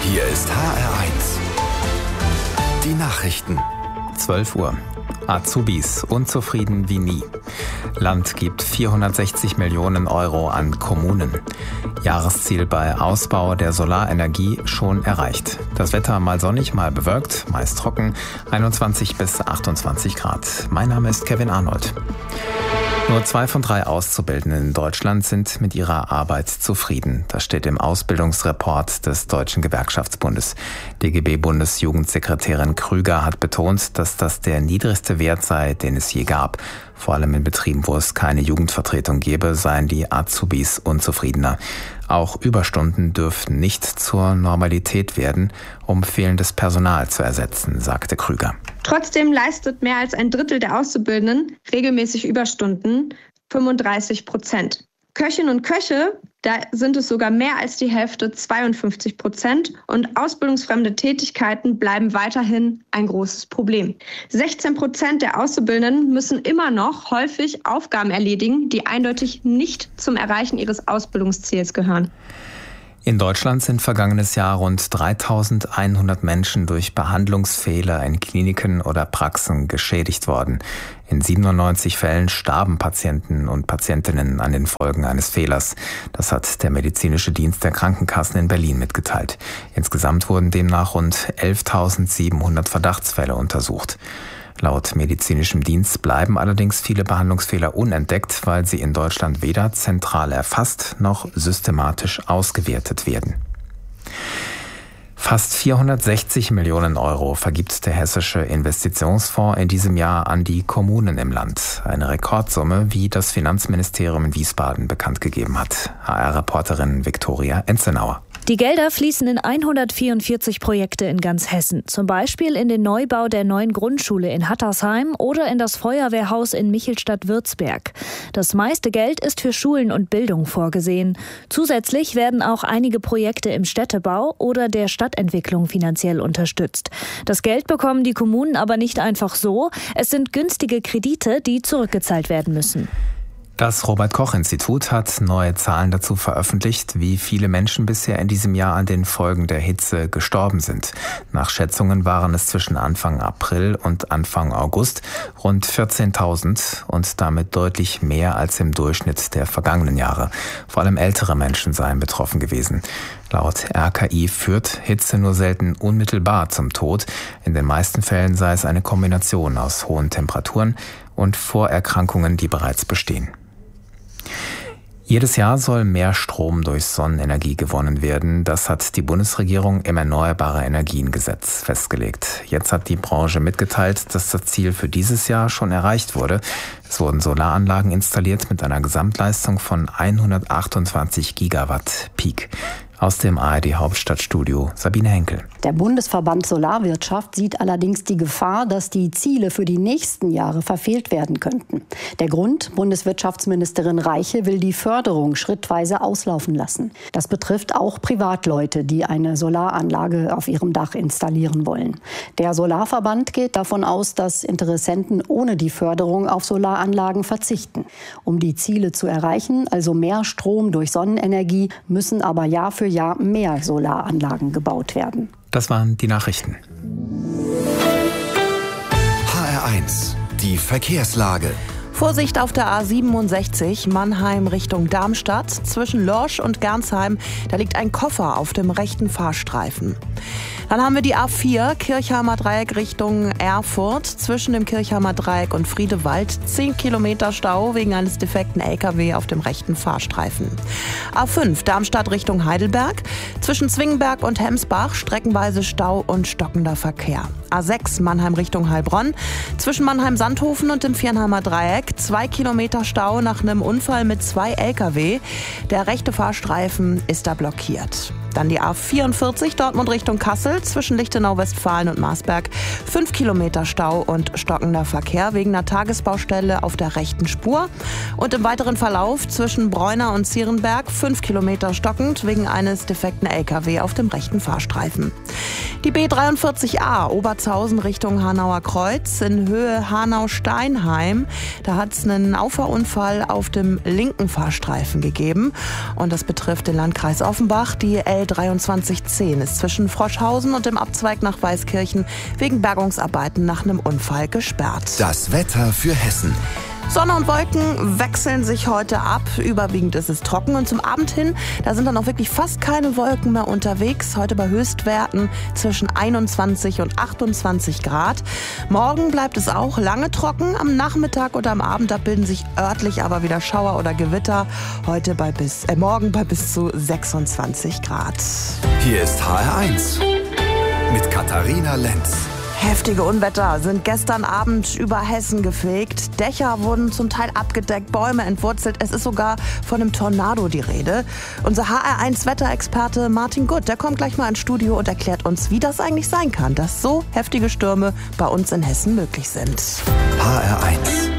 Hier ist HR1. Die Nachrichten. 12 Uhr. Azubis unzufrieden wie nie. Land gibt 460 Millionen Euro an Kommunen. Jahresziel bei Ausbau der Solarenergie schon erreicht. Das Wetter mal sonnig, mal bewölkt, meist trocken, 21 bis 28 Grad. Mein Name ist Kevin Arnold. Nur 2 von 3 Auszubildenden in Deutschland sind mit ihrer Arbeit zufrieden. Das steht im Ausbildungsreport des Deutschen Gewerkschaftsbundes. DGB-Bundesjugendsekretärin Krüger hat betont, dass das der niedrigste Wert sei, den es je gab. Vor allem in Betrieben, wo es keine Jugendvertretung gäbe, seien die Azubis unzufriedener. Auch Überstunden dürften nicht zur Normalität werden, um fehlendes Personal zu ersetzen, sagte Krüger. Trotzdem leistet mehr als ein Drittel der Auszubildenden regelmäßig Überstunden, 35%. Köchinnen und Köche, da sind es sogar mehr als die Hälfte, 52%. Und ausbildungsfremde Tätigkeiten bleiben weiterhin ein großes Problem. 16% der Auszubildenden müssen immer noch häufig Aufgaben erledigen, die eindeutig nicht zum Erreichen ihres Ausbildungsziels gehören. In Deutschland sind vergangenes Jahr rund 3.100 Menschen durch Behandlungsfehler in Kliniken oder Praxen geschädigt worden. In 97 Fällen starben Patienten und Patientinnen an den Folgen eines Fehlers. Das hat der medizinische Dienst der Krankenkassen in Berlin mitgeteilt. Insgesamt wurden demnach rund 11.700 Verdachtsfälle untersucht. Laut medizinischem Dienst bleiben allerdings viele Behandlungsfehler unentdeckt, weil sie in Deutschland weder zentral erfasst noch systematisch ausgewertet werden. Fast 460 Millionen Euro vergibt der Hessische Investitionsfonds in diesem Jahr an die Kommunen im Land. Eine Rekordsumme, wie das Finanzministerium in Wiesbaden bekannt gegeben hat. HR-Reporterin Viktoria Enzenauer. Die Gelder fließen in 144 Projekte in ganz Hessen. Zum Beispiel in den Neubau der neuen Grundschule in Hattersheim oder in das Feuerwehrhaus in Michelstadt-Würzberg. Das meiste Geld ist für Schulen und Bildung vorgesehen. Zusätzlich werden auch einige Projekte im Städtebau oder der Stadtentwicklung finanziell unterstützt. Das Geld bekommen die Kommunen aber nicht einfach so. Es sind günstige Kredite, die zurückgezahlt werden müssen. Das Robert-Koch-Institut hat neue Zahlen dazu veröffentlicht, wie viele Menschen bisher in diesem Jahr an den Folgen der Hitze gestorben sind. Nach Schätzungen waren es zwischen Anfang April und Anfang August rund 14.000 und damit deutlich mehr als im Durchschnitt der vergangenen Jahre. Vor allem ältere Menschen seien betroffen gewesen. Laut RKI führt Hitze nur selten unmittelbar zum Tod. In den meisten Fällen sei es eine Kombination aus hohen Temperaturen und Vorerkrankungen, die bereits bestehen. Jedes Jahr soll mehr Strom durch Sonnenenergie gewonnen werden. Das hat die Bundesregierung im Erneuerbare-Energien-Gesetz festgelegt. Jetzt hat die Branche mitgeteilt, dass das Ziel für dieses Jahr schon erreicht wurde. Es wurden Solaranlagen installiert mit einer Gesamtleistung von 128 Gigawatt Peak. Aus dem ARD-Hauptstadtstudio Sabine Henkel. Der Bundesverband Solarwirtschaft sieht allerdings die Gefahr, dass die Ziele für die nächsten Jahre verfehlt werden könnten. Der Grund: Bundeswirtschaftsministerin Reiche will die Förderung schrittweise auslaufen lassen. Das betrifft auch Privatleute, die eine Solaranlage auf ihrem Dach installieren wollen. Der Solarverband geht davon aus, dass Interessenten ohne die Förderung auf Solaranlagen verzichten. Um die Ziele zu erreichen, also mehr Strom durch Sonnenenergie, müssen aber Jahr für Jahr mehr Solaranlagen gebaut werden. Das waren die Nachrichten. HR1, die Verkehrslage. Vorsicht auf der A67 Mannheim Richtung Darmstadt. Zwischen Lorsch und Gernsheim, da liegt ein Koffer auf dem rechten Fahrstreifen. Dann haben wir die A4 Kirchheimer Dreieck Richtung Erfurt. Zwischen dem Kirchheimer Dreieck und Friedewald 10 Kilometer Stau wegen eines defekten LKW auf dem rechten Fahrstreifen. A5 Darmstadt Richtung Heidelberg. Zwischen Zwingenberg und Hemsbach streckenweise Stau und stockender Verkehr. A6 Mannheim Richtung Heilbronn. Zwischen Mannheim-Sandhofen und dem Viernheimer Dreieck 2 Kilometer Stau nach einem Unfall mit 2 LKW. Der rechte Fahrstreifen ist da blockiert. Dann die A44 Dortmund Richtung Richtung Kassel zwischen Lichtenau, Westfalen und Marsberg 5 Kilometer Stau und stockender Verkehr wegen einer Tagesbaustelle auf der rechten Spur. Und im weiteren Verlauf zwischen Bräuner und Zierenberg 5 Kilometer stockend wegen eines defekten LKW auf dem rechten Fahrstreifen. Die B43a Obertshausen Richtung Hanauer Kreuz in Höhe Hanau-Steinheim. Da hat es einen Auffahrunfall auf dem linken Fahrstreifen gegeben. Und das betrifft den Landkreis Offenbach. Die L2310 ist zwischen Froschhausen und dem Abzweig nach Weißkirchen wegen Bergungsarbeiten nach einem Unfall gesperrt. Das Wetter für Hessen. Sonne und Wolken wechseln sich heute ab. Überwiegend ist es trocken und zum Abend hin, da sind dann auch wirklich fast keine Wolken mehr unterwegs. Heute bei Höchstwerten zwischen 21 und 28 Grad. Morgen bleibt es auch lange trocken. Am Nachmittag oder am Abend, da bilden sich örtlich aber wieder Schauer oder Gewitter. Morgen bei bis zu 26 Grad. Hier ist HR1 mit Katharina Lenz. Heftige Unwetter sind gestern Abend über Hessen gefegt. Dächer wurden zum Teil abgedeckt, Bäume entwurzelt. Es ist sogar von einem Tornado die Rede. Unser HR1-Wetterexperte Martin Gutt, der kommt gleich mal ins Studio und erklärt uns, wie das eigentlich sein kann, dass so heftige Stürme bei uns in Hessen möglich sind. HR1